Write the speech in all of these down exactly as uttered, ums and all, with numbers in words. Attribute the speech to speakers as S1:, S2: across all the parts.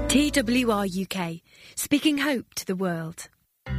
S1: T W R U K, speaking hope to the world.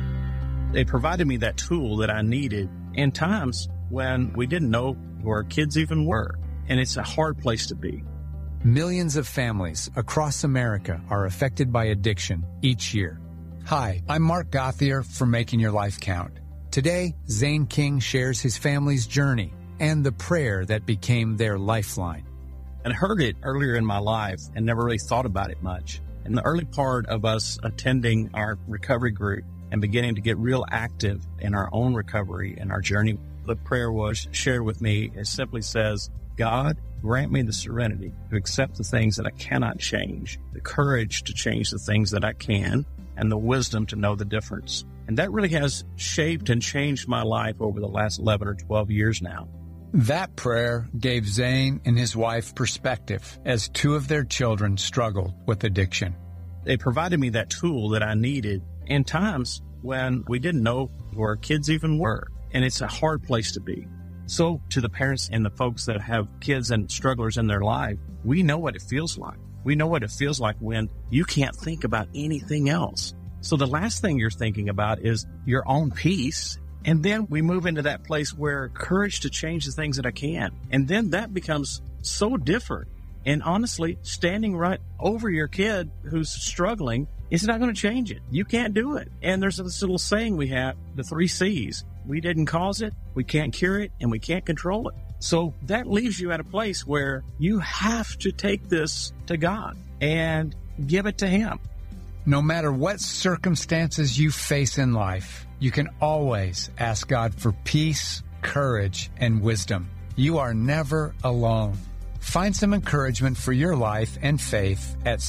S2: They provided me that tool that I needed in times when we didn't know where kids even were. And it's a hard place to be.
S3: Millions of families across America are affected by addiction each year. Hi, I'm Mark Gauthier from Making Your Life Count. Today, Zane King shares his family's journey and the prayer that became their lifeline.
S2: I heard it earlier in my life and never really thought about it much. In the early part of us attending our recovery group and beginning to get real active in our own recovery and our journey, the prayer was shared with me. It simply says, God, grant me the serenity to accept the things that I cannot change, the courage to change the things that I can, and the wisdom to know the difference. And that really has shaped and changed my life over the last eleven or twelve years now.
S3: That prayer gave Zane and his wife perspective as two of their children struggled with addiction.
S2: They provided me that tool that I needed in times when we didn't know where kids even were. And it's a hard place to be. So to the parents and the folks that have kids and strugglers in their life, we know what it feels like. We know what it feels like when you can't think about anything else. So the last thing you're thinking about is your own peace. And then we move into that place where courage to change the things that I can. And then that becomes so different. And honestly, standing right over your kid who's struggling is not going to change it. You can't do it. And there's this little saying we have, the three C's. We didn't cause it, we can't cure it, and we can't control it. So that leaves you at a place where you have to take this to God and give it to Him.
S3: No matter what circumstances you face in life, you can always ask God for peace, courage, and wisdom. You are never alone. Find some encouragement for your life and faith at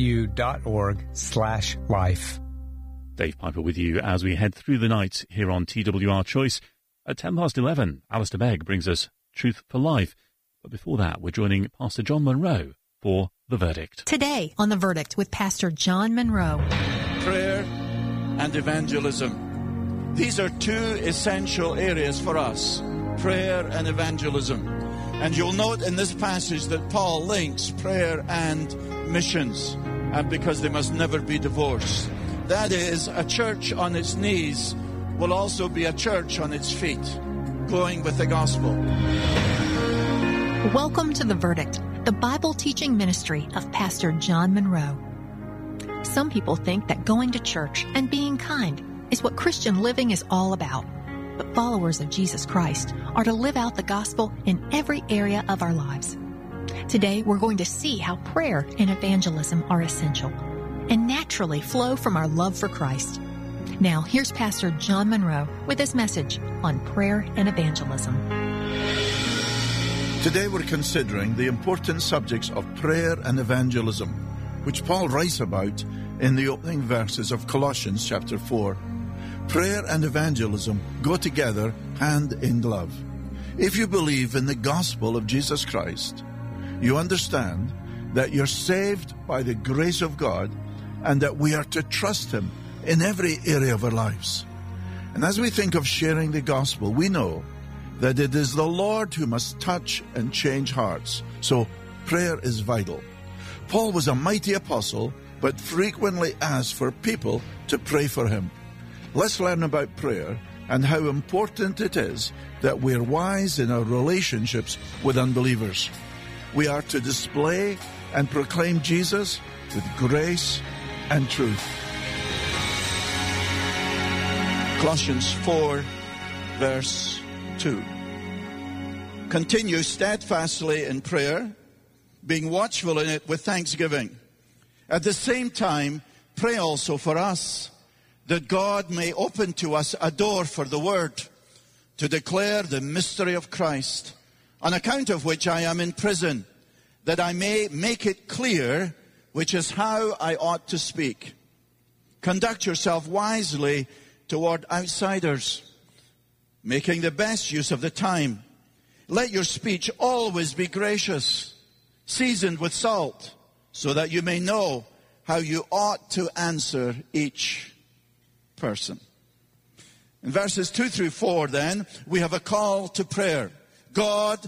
S3: cru.org slash life.
S4: Dave Piper with you as we head through the night here on T W R Choice. At ten past eleven, Alistair Begg brings us Truth for Life. But before that, we're joining Pastor John Monroe for The Verdict.
S5: Today on The Verdict with Pastor John Monroe.
S6: Prayer and evangelism. These are two essential areas for us, prayer and evangelism. And you'll note in this passage that Paul links prayer and missions, and because they must never be divorced. That is, a church on its knees will also be a church on its feet, going with the gospel.
S5: Welcome to The Verdict, the Bible teaching ministry of Pastor John Monroe. Some people think that going to church and being kind is what Christian living is all about. But followers of Jesus Christ are to live out the gospel in every area of our lives. Today, we're going to see how prayer and evangelism are essential and naturally flow from our love for Christ. Now, here's Pastor John Monroe with his message on prayer and evangelism.
S7: Today we're considering the important subjects of prayer and evangelism, which Paul writes about in the opening verses of Colossians chapter four. Prayer and evangelism go together hand in glove. If you believe in the gospel of Jesus Christ, you understand that you're saved by the grace of God and that we are to trust Him in every area of our lives. And as we think of sharing the gospel, we know that it is the Lord who must touch and change hearts. So prayer is vital. Paul was a mighty apostle, but frequently asked for people to pray for him. Let's learn about prayer and how important it is that we're wise in our relationships with unbelievers. We are to display and proclaim Jesus with grace and truth.
S6: Colossians four, verse two. Continue steadfastly in prayer, being watchful in it with thanksgiving. At the same time, pray also for us, that God may open to us a door for the word, to declare the mystery of Christ, on account of which I am in prison, that I may make it clear which is how I ought to speak. Conduct yourself wisely toward outsiders, making the best use of the time. Let your speech always be gracious, seasoned with salt, so that you may know how you ought to answer each person. In verses two through four, then, we have a call to prayer. God